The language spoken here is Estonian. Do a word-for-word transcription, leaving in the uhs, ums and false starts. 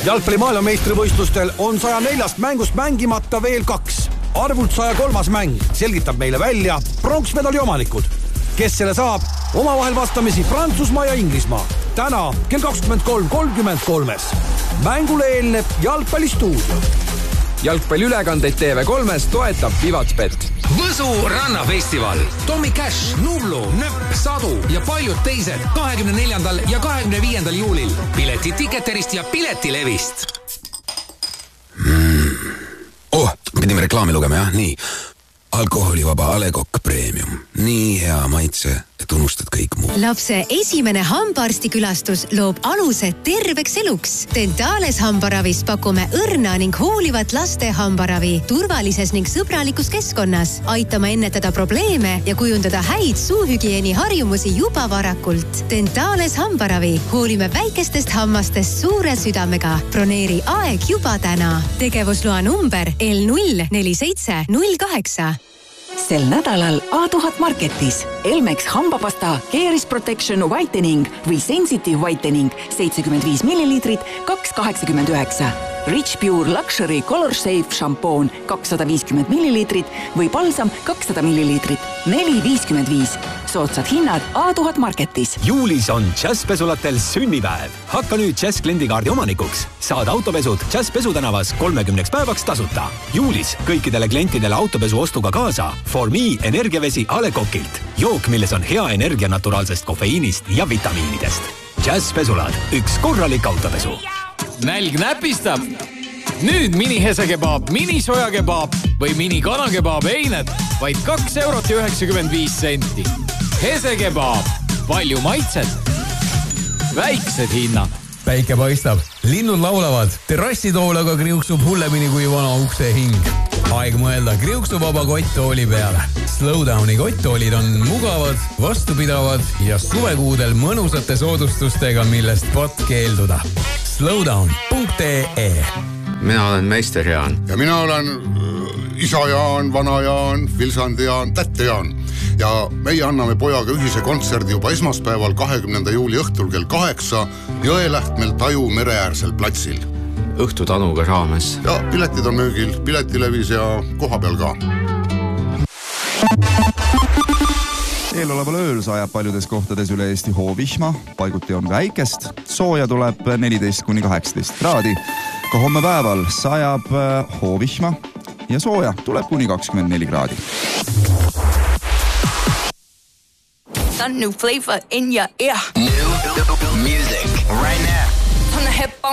Jalgpalli maailmameistrivõistlustel on saja neljast mängust mängimata veel kaks. Arvult saja kolmas mäng selgitab meile välja pronksmedali omanikud, kes selle saab omavahel vastamisi Prantsusmaa ja Inglismaa. Täna kell kakskümmend kolm kolmkümmend kolmes. Mängule eelneb jalgpallistuudio. Jalgpalliülekandeid T V kolmes toetab Vivatspet. Võsu rannafestival. Tommy Cash, Nublu, Nöpp, Sadu ja paljud teised kahekümne neljandal ja kahekümne viiendal juulil. Pileti Ticketerist ja Piletilevist. Mm. Oh, pidime reklaami lugema, jah? Nii. Alkoholivaba A Le Coq Premium. Nii hea maitse, et unustad kõik muu. Lapse esimene hambaarstikülastus loob aluse terveks eluks. Dentales hambaravis pakume õrna ning hoolivat laste hambaravi turvalises ning sõbralikus keskkonnas. Aitama ennetada probleeme ja kujundada häid suuhügieeni harjumusi juba varakult. Dentales hambaravi. Hoolime väikestest hammastest suure südamega. Broneeri aeg juba täna. Tegevusloa number L null neli seitse null kaheksa. Sel nädalal A tuhat Marketis Elmex hambapasta Caris Protection Whitening või Sensitive Whitening seitsekümmend viis milliliitrit kaks kaheksakümmend üheksa. Rich Pure Luxury Color Safe šampoon kakssada viiskümmend milliliitrit või balsam kakssada milliliitrit neli viiskümmend viis. Soodsad hinnad A tuhat Marketis. Juulis on Jazzpesulatel sünnipäev. Hakka nüüd Jazz kliendikaardi omanikuks. Saad autopesud Jazz Pesutänavas kolmekümneks päevaks tasuta. Juulis kõikidele klientidele autopesu ostuga kaasa For Me energiavesi A Le Coqilt. Jook, milles on hea energia naturaalsest kofeiinist ja vitamiinidest. Jazz Pesulad. Üks korralik autopesu. Nälg näpistab. Nüüd mini hesekebaab, mini sojakebaab või mini kanakebaab eined vaid kaks eurot ja üheksakümmend viis senti. Hesekebaab. Palju maitset. Väiksed hinnad. Päike paistab. Linnud laulavad. Terrassitoolaga kriuksub hullemini kui vana ukse hing. Aeg mõelda kriuksuvaba kotttooli peale. Slowdowni kotttoolid on mugavad, vastupidavad ja suvekuudel mõnusate soodustustega, millest pot keelduda. slowdown punkt ee Mina olen meister Jaan. Ja mina olen isa Jaan, vana Jaan, Vilsandi Jaan, tätte Jaan. Ja meie anname pojaga ühise kontserdi juba esmaspäeval kahekümnenda juuli õhtul kell kaheksa Jõelähtmel Taju mereäärsel platsil. Õhtu tanuga raames. Ja piletid on müügil, Piletilevis ja koha peal ka. Eeloleval ööl sajab paljudes kohtades üle Eesti hoovihma, paiguti on väikest, sooja tuleb neliteist kuni kaheksateist kraadi. Ka homme päeval sajab hoovihma ja sooja tuleb kuni kakskümmend neli kraadi. Some new flavor in your ear. New music right now. From the hip